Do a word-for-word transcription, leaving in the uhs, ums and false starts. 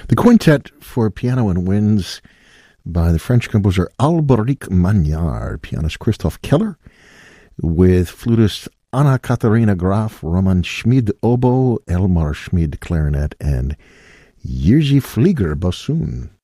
The quintet for piano and winds by the French composer Alberic Magnard, pianist Christoph Keller, with flutist Anna-Katharina Graf, Roman Schmid oboe, Elmar Schmid clarinet, and Jerzy Flieger bassoon.